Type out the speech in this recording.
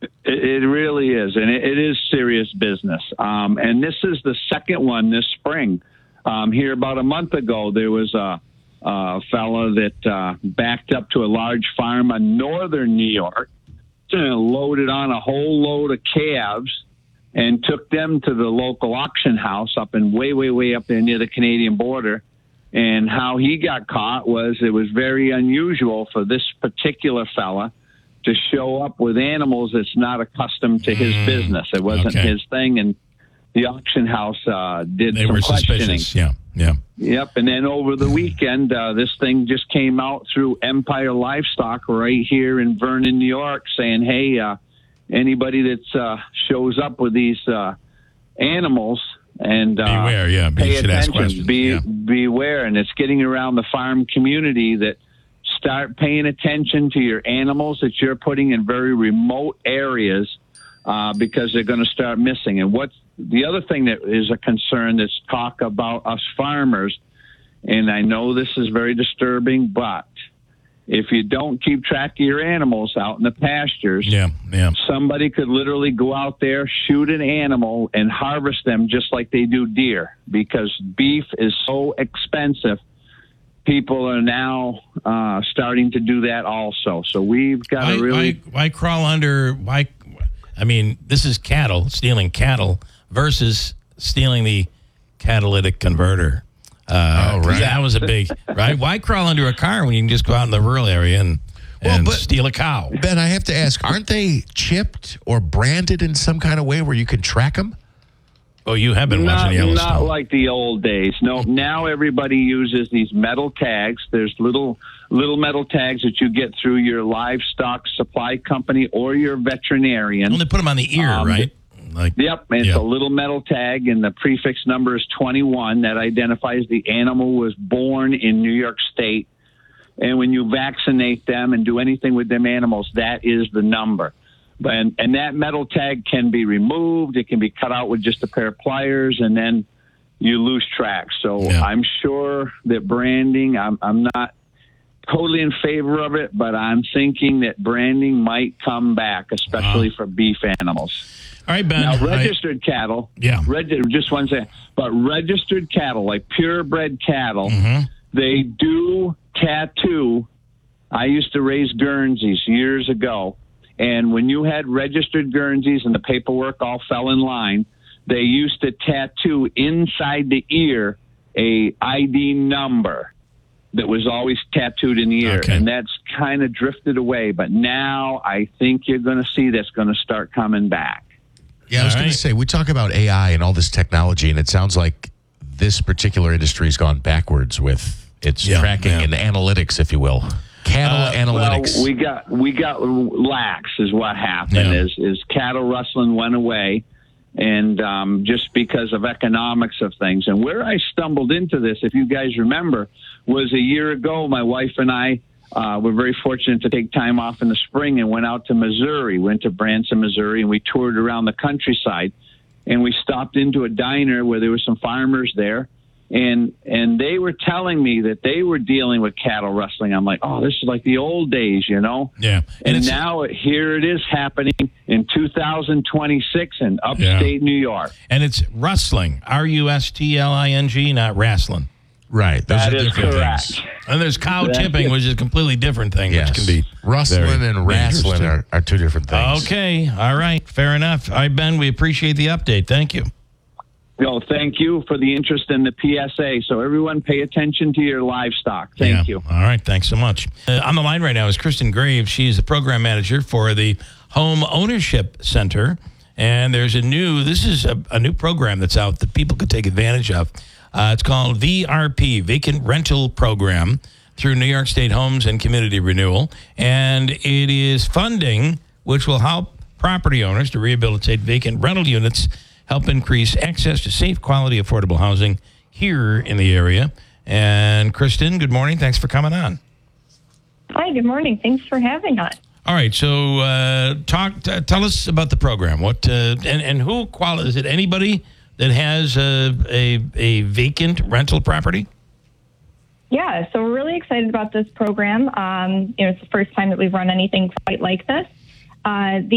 It really is, and it is serious business. And this is the second one this spring. Here about a month ago, there was a fella that backed up to a large farm in northern New York, loaded on a whole load of calves, and took them to the local auction house up in way up there near the Canadian border. And how he got caught was it was very unusual for this particular fella to show up with animals that's not accustomed to his business. It wasn't his thing, and the auction house did some questioning. Suspicious. Yeah. Yep, and then over the weekend, this thing just came out through Empire Livestock right here in Vernon, New York, saying, hey, anybody that shows up with these animals and beware, pay should ask attention, questions. beware, and it's getting around the farm community that start paying attention to your animals that you're putting in very remote areas because they're going to start missing. And what's the other thing that is a concern that's talk about us farmers, and I know this is very disturbing, but if you don't keep track of your animals out in the pastures, somebody could literally go out there, shoot an animal, and harvest them just like they do deer because beef is so expensive. People are now starting to do that also. So we've got to really... Why crawl under... this is cattle, stealing cattle versus stealing the catalytic converter. Right. That was a big... right? Why crawl under a car when you can just go out in the rural area and steal a cow? Ben, I have to ask, aren't they chipped or branded in some kind of way where you can track them? Oh, you have been watching Yellowstone. Not like the old days. No, now everybody uses these metal tags. There's little metal tags that you get through your livestock supply company or your veterinarian. Well, they put them on the ear, right? Yep, and it's a little metal tag, and the prefix number is 21. That identifies the animal was born in New York State. And when you vaccinate them and do anything with them animals, that is the number. And that metal tag can be removed. It can be cut out with just a pair of pliers, and then you lose track. So I'm sure that branding, I'm not totally in favor of it, but I'm thinking that branding might come back, especially for beef animals. All right, Ben. Now, registered cattle, just one second, but registered cattle, like purebred cattle, they do tattoo. I used to raise Guernseys years ago. And when you had registered Guernseys and the paperwork all fell in line, they used to tattoo inside the ear a ID number that was always tattooed in the ear. Okay. And that's kind of drifted away. But now I think you're going to see that's going to start coming back. Yeah, I was going to say, we talk about AI and all this technology, and it sounds like this particular industry has gone backwards with its tracking and analytics, if you will. Cattle analytics. Well, we got lax is what happened. Is cattle rustling went away, and just because of economics of things. And where I stumbled into this, if you guys remember, was a year ago. My wife and I were very fortunate to take time off in the spring and went out to Missouri. Went to Branson, Missouri, and we toured around the countryside. And we stopped into a diner where there were some farmers there. And they were telling me that they were dealing with cattle rustling. I'm like, oh, this is like the old days, you know? Yeah. And now here it is happening in 2026 in upstate New York. And it's rustling, R-U-S-T-L-I-N-G, not wrestling. Right. That is correct. And there's cow tipping, which is a completely different thing. Yes. Which can be rustling and wrestling are two different things. Okay. All right. Fair enough. All right, Ben, we appreciate the update. Thank you. No, thank you for the interest in the PSA. So everyone pay attention to your livestock. Thank you. All right. Thanks so much. On the line right now is Kristen Graves. She's the program manager for the Home Ownership Center. And there's this is a new program that's out that people could take advantage of. It's called VRP, Vacant Rental Program, through New York State Homes and Community Renewal. And it is funding which will help property owners to rehabilitate vacant rental units, help increase access to safe, quality, affordable housing here in the area. And Kristen, good morning. Thanks for coming on. Hi, good morning. Thanks for having us. All right, so tell us about the program. What and who is it? Anybody that has a vacant rental property? Yeah, so we're really excited about this program. It's the first time that we've run anything quite like this. The